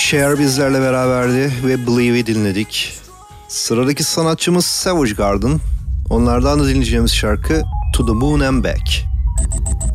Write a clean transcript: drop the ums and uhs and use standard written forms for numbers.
Cher bizlerle beraberdi ve Believe'i dinledik. Sıradaki sanatçımız Savage Garden. Onlardan da dinleyeceğimiz şarkı To The Moon and Back.